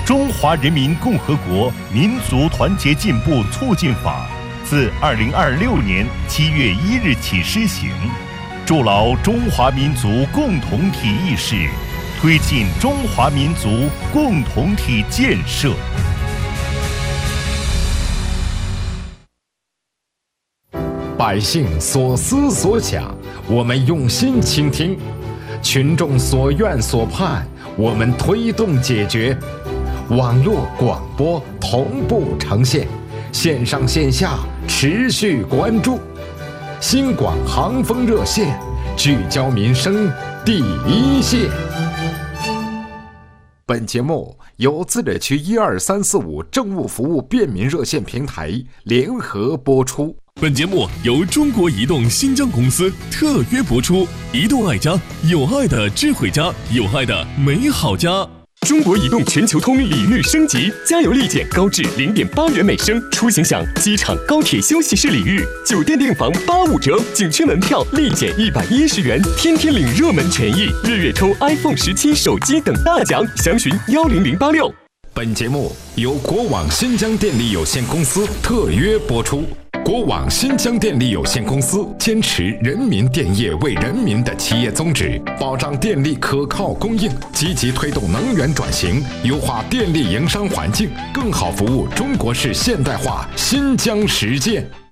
中华人民共和国民族团结进步促进法》自2026年7月1日起施行，筑牢中华民族共同体意识，推进中华民族共同体建设。 百姓所思所想，我们用心倾听；群众所愿所盼，我们推动解决。网络广播同步呈现，线上线下持续关注。新广航风热线，聚焦民生第一线。本节目由自治区12345政务服务便民热线平台联合播出。 本节目由中国移动新疆公司特约播出。移动爱家，有爱的智慧家，有爱的美好家。 中国移动全球通礼遇升级，加油立减高至0.8元每升，出行享机场、高铁休息室礼遇，酒店订房85折，景区门票立减110元，天天领热门权益，月月抽 iPhone 17手机等大奖，详询10086。 本节目由国网新疆电力有限公司特约播出。国网新疆电力有限公司坚持人民电业为人民的企业宗旨，保障电力可靠供应，积极推动能源转型，优化电力营商环境，更好服务中国式现代化新疆实践。